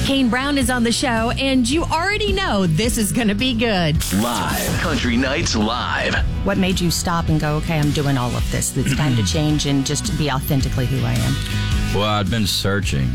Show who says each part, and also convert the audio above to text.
Speaker 1: Kane Brown is on the show, and you already know this is going to be good.
Speaker 2: Live. Country Nights Live.
Speaker 3: What made you stop and go, okay, I'm doing all of this. It's time to change and just to be authentically who I am?
Speaker 4: Well, I'd been searching